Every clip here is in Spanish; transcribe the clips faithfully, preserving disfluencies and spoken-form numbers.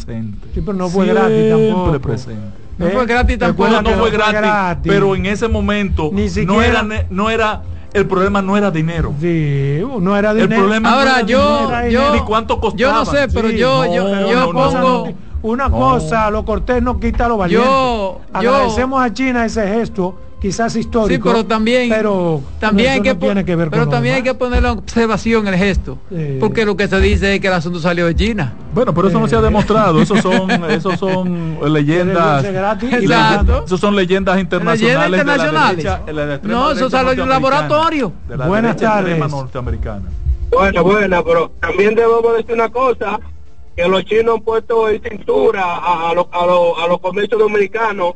presente. Sí, pero no fue gratis tampoco. Siempre presente. No fue gratis tampoco. No, no fue no gratis, gratis, pero en ese momento Ni siquiera, no era, no era, el problema no era dinero. Sí, no era dinero. El problema Ahora no era yo, dinero, yo, ni cuánto costaba. yo no sé, pero Sí, yo, no, yo, pero yo no, no, pongo. no. Una No. cosa, lo cortés no quita lo valiente. Yo, Agradecemos yo, a China ese gesto, quizás histórico. Sí, pero también, pero también eso hay que, no tiene que ver pero con también hay que poner la observación en el gesto, Sí. porque lo que se dice es que el asunto salió de China. Bueno, pero eso no se ha demostrado. Esos son, esos son leyendas. Exacto. Esos son leyendas internacionales. Leyendas internacionales. De la derecha, de la extrema No, eso derecha sale de un norteamericana, laboratorio. de la Buenas derecha tardes. extrema norteamericana. Bueno, bueno, pero también debemos decir una cosa, que los chinos han puesto en cintura a, a los a los a los comercios dominicanos.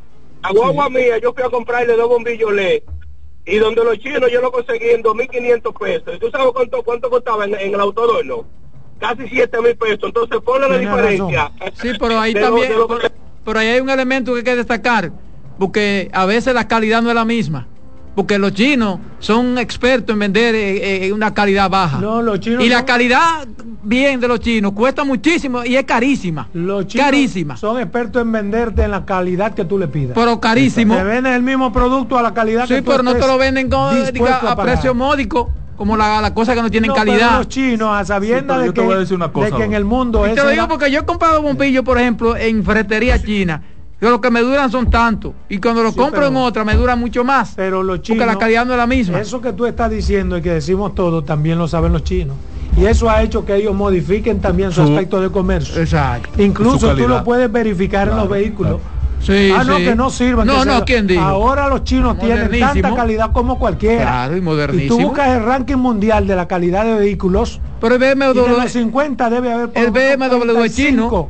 A guagua sí. mía, yo fui a comprarle dos bombillos L E D, y donde los chinos yo lo conseguí en dos mil quinientos pesos. ¿Y tú sabes cuánto cuánto costaba en, en el autodorno? Casi siete mil pesos. Entonces ponle la diferencia. Razón. Sí, pero ahí de también, lo, de lo... pero, pero ahí hay un elemento que hay que destacar, porque a veces la calidad no es la misma. Porque los chinos son expertos en vender eh, eh, una calidad baja. No, los chinos y la son... calidad bien de los chinos cuesta muchísimo y es carísima. Los chinos carísima. son expertos en venderte en la calidad que tú le pidas. Pero carísimo. Te venden el mismo producto a la calidad sí, que tú pero no te lo venden con, diga, a, a precio módico, como la, la cosa que no tienen no, calidad. Pero los chinos, a sabiendas sí, de, que, de que en el mundo y te lo digo porque yo he comprado bombillos, por ejemplo, en ferretería china. Lo que me duran son tantos y cuando lo sí, compro pero, en otra me dura mucho más, pero los chinos, porque la calidad no es la misma. Eso que tú estás diciendo y que decimos todos también lo saben los chinos, y eso ha hecho que ellos modifiquen también su, su aspecto de comercio. Exacto. Incluso tú lo puedes verificar claro, en los vehículos. Claro. Sí, ah no sí. que no sirvan. No, no, se, ¿quién dijo? Ahora los chinos tienen tanta calidad como cualquiera. Claro, y modernísimo. Y tú buscas el ranking mundial de la calidad de vehículos. Pero el B M W y de los cincuenta debe haber por el B M W chino.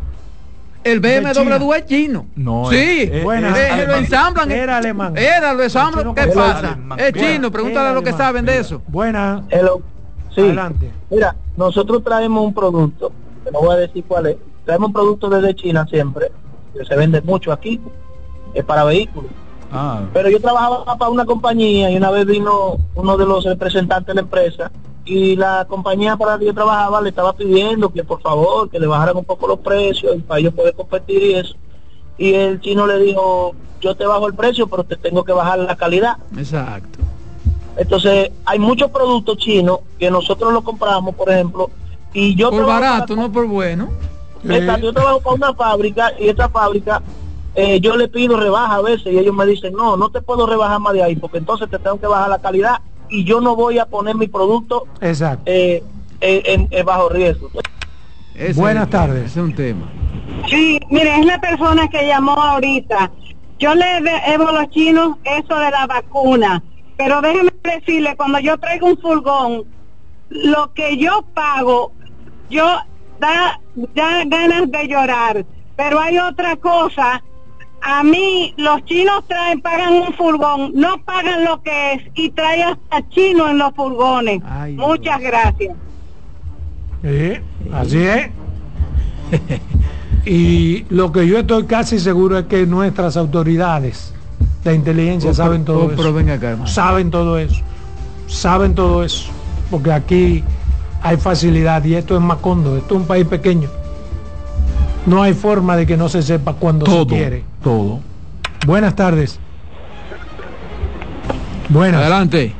El B M W es chino. No, sí, es, buena, es, es, lo ensamblan. Era alemán. Era lo ensamblan. ¿Qué pasa? Alemán. Es chino, pregúntale a lo que saben de eso. Buena. Hello. Sí. Adelante. Mira, nosotros traemos un producto, que no voy a decir cuál es. Traemos un producto desde China siempre, que se vende mucho aquí, es para vehículos. Ah. Pero yo trabajaba para una compañía y una vez vino uno de los representantes de la empresa y la compañía para la que yo trabajaba le estaba pidiendo que por favor que le bajaran un poco los precios para ellos poder competir y eso, y el chino le dijo, yo te bajo el precio pero te tengo que bajar la calidad. Exacto. Entonces hay muchos productos chinos que nosotros los compramos, por ejemplo, y yo por barato, no por bueno. Esta, yo trabajo para una fábrica y esta fábrica eh, yo le pido rebaja a veces y ellos me dicen, no, no te puedo rebajar más de ahí porque entonces te tengo que bajar la calidad y yo no voy a poner mi producto exacto eh, en, en bajo riesgo. Ese Buenas es, tardes. Ese es un tema. Sí, mire, es la persona que llamó ahorita. Yo le debo a los chinos eso de la vacuna, pero déjeme decirle, cuando yo traigo un furgón, lo que yo pago, yo da, da ganas de llorar, pero hay otra cosa. A mí los chinos traen, pagan un furgón, no pagan lo que es y traen hasta chino en los furgones. Ay, muchas Dios. Gracias. Sí, así es. Y lo que yo estoy casi seguro es que nuestras autoridades de inteligencia oh, saben todo oh, eso. Pero venga acá, saben todo eso. Saben todo eso. Porque aquí hay facilidad y esto es Macondo, esto es un país pequeño. No hay forma de que no se sepa cuando todo, se quiere. Todo. Buenas tardes. Buenas. Adelante.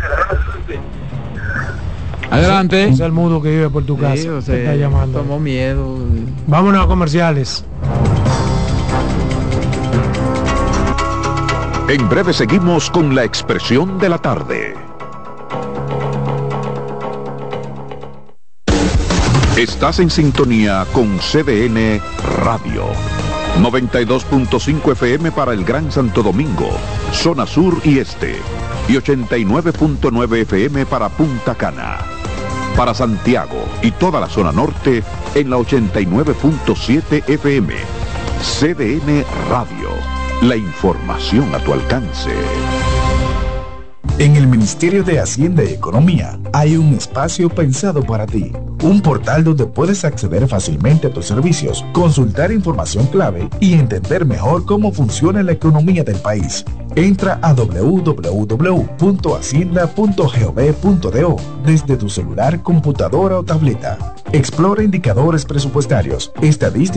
Adelante. Es el mudo que vive por tu casa. Sí, o sea, está llamando. Tomó miedo. Vámonos a comerciales. En breve seguimos con la expresión de la tarde. Estás en sintonía con C D N Radio. noventa y dos punto cinco F M para el Gran Santo Domingo, zona sur y este. Y ochenta y nueve punto nueve F M para Punta Cana. Para Santiago y toda la zona norte en la ochenta y nueve punto siete F M. C D N Radio. La información a tu alcance. En el Ministerio de Hacienda y Economía hay un espacio pensado para ti. Un portal donde puedes acceder fácilmente a tus servicios, consultar información clave y entender mejor cómo funciona la economía del país. Entra a doble u doble u doble u punto hacienda punto gov punto do desde tu celular, computadora o tableta. Explora indicadores presupuestarios, estadísticas